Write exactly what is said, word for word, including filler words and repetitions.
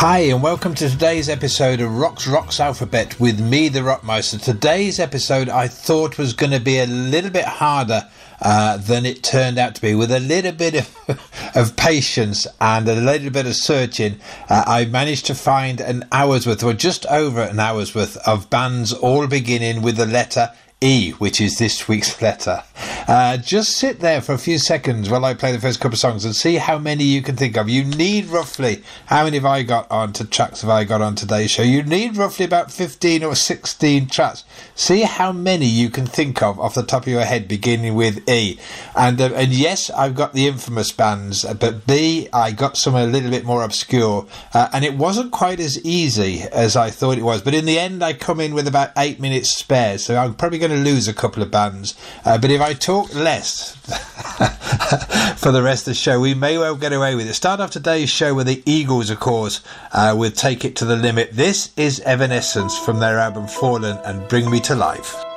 Hi and welcome to today's episode of Rock's Rocks Alphabet with me, the Rockmeister. Today's episode I thought was going to be a little bit harder uh, than it turned out to be. With a little bit of, of patience and a little bit of searching, uh, I managed to find an hour's worth, or just over an hour's worth, of bands all beginning with the letter E, which is this week's letter. Uh, just sit there for a few seconds while I play the first couple of songs and see how many you can think of. You need roughly, how many have I got on to tracks have I got on today's show? You need roughly about fifteen or sixteen tracks. See how many you can think of off the top of your head beginning with E. And uh, and yes, I've got the infamous bands, but B, I got some a little bit more obscure. Uh, and it wasn't quite as easy as I thought it was. But in the end, I come in with about eight minutes spare. So I'm probably going to lose a couple of bands. Uh, but if I talk less for the rest of the show, we may well get away with it. Start off today's show with the Eagles, of course, uh, with Take It to the Limit. This is Evanescence from their album Fallen and Bring Me to Life.